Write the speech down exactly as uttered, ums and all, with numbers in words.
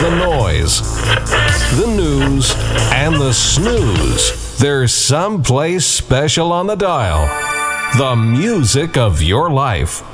The noise, the news, and the snooze. There's someplace special on the dial. The music of your life.